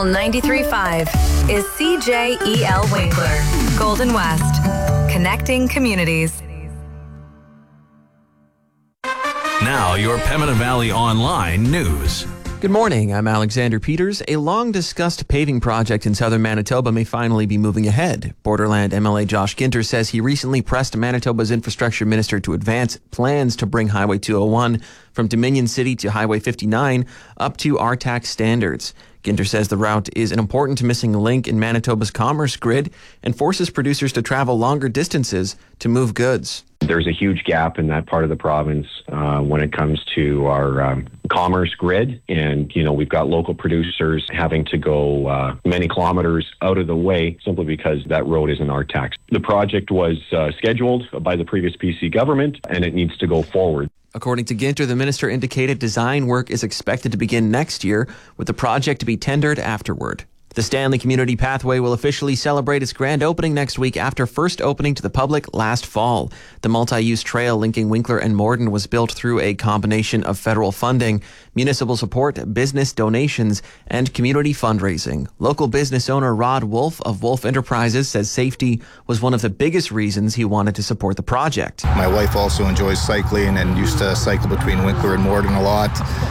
93.5 is CJEL Winkler, Golden West, connecting communities. Now, your Pembina Valley Online news. Good morning, I'm Alexander Peters. A long-discussed paving project in southern Manitoba may finally be moving ahead. Borderland MLA Josh Ginter says he recently pressed Manitoba's infrastructure minister to advance plans to bring Highway 201 from Dominion City to Highway 59 up to RTAC standards. Ginter says the route is an important missing link in Manitoba's commerce grid and forces producers to travel longer distances to move goods. There's a huge gap in that part of the province when it comes to our commerce grid. And, we've got local producers having to go many kilometers out of the way simply because that road isn't RTAC. The project was scheduled by the previous PC government, and it needs to go forward. According to Ginter, the minister indicated design work is expected to begin next year, with the project to be tendered afterward. The Stanley Community Pathway will officially celebrate its grand opening next week after first opening to the public last fall. The multi-use trail linking Winkler and Morden was built through a combination of federal funding, municipal support, business donations, and community fundraising. Local business owner Rod Wolf of Wolf Enterprises says safety was one of the biggest reasons he wanted to support the project. My wife also enjoys cycling and used to cycle between Winkler and Morden a lot.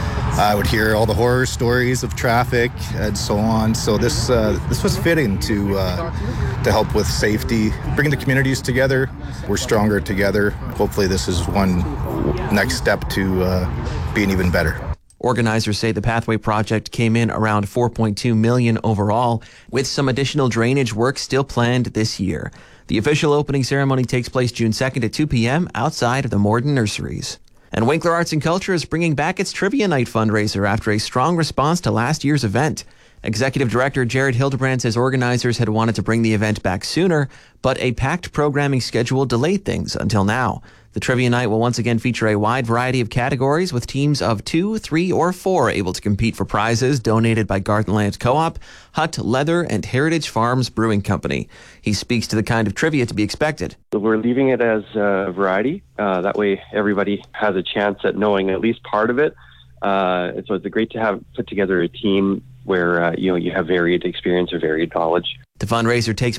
I would hear all the horror stories of traffic and so on. So this was fitting to help with safety, bring the communities together. We're stronger together. Hopefully this is one next step to being even better. Organizers say the pathway project came in around $4.2 million overall, with some additional drainage work still planned this year. The official opening ceremony takes place June 2nd at 2 p.m. outside of the Morden Nurseries. And Winkler Arts and Culture is bringing back its Trivia Night fundraiser after a strong response to last year's event. Executive Director Jared Hildebrand says organizers had wanted to bring the event back sooner, but a packed programming schedule delayed things until now. The Trivia Night will once again feature a wide variety of categories with teams of 2, 3, or 4 able to compete for prizes donated by Gardenland Co-op, Hutt Leather, and Heritage Farms Brewing Company. He speaks to the kind of trivia to be expected. We're leaving it as a variety. That way everybody has a chance at knowing at least part of it. So it's great to have put together a team where you have varied experience or varied knowledge. The fundraiser takes